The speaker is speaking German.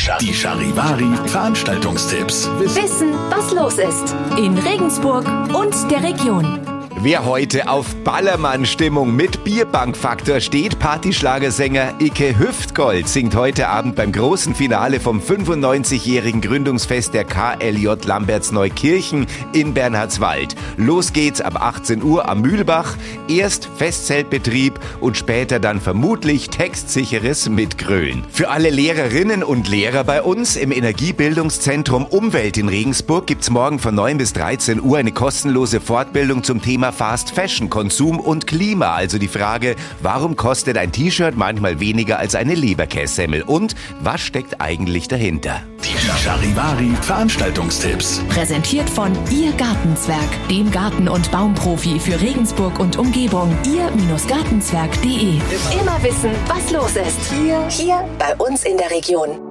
Die Charivari Veranstaltungstipps. Wissen, was los ist in Regensburg und der Region. Wer heute auf Ballermann-Stimmung mit Bierbankfaktor steht, Partyschlagersänger Icke Hüftgold singt heute Abend beim großen Finale vom 95-jährigen Gründungsfest der KLJ Lambertsneukirchen in Bernhardswald. Los geht's ab 18 Uhr am Mühlbach. Erst Festzeltbetrieb und später dann vermutlich textsicheres Mitgrölen. Für alle Lehrerinnen und Lehrer bei uns im Energiebildungszentrum Umwelt in Regensburg gibt's morgen von 9 bis 13 Uhr eine kostenlose Fortbildung zum Thema Fast Fashion, Konsum und Klima. Also die Frage, warum kostet ein T-Shirt manchmal weniger als eine Leberkässemmel? Und was steckt eigentlich dahinter? Die Charivari Veranstaltungstipps. Präsentiert von Ihr Gartenzwerg, dem Garten- und Baumprofi für Regensburg und Umgebung. Ihr-Gartenzwerg.de. Immer wissen, was los ist. Hier bei uns in der Region.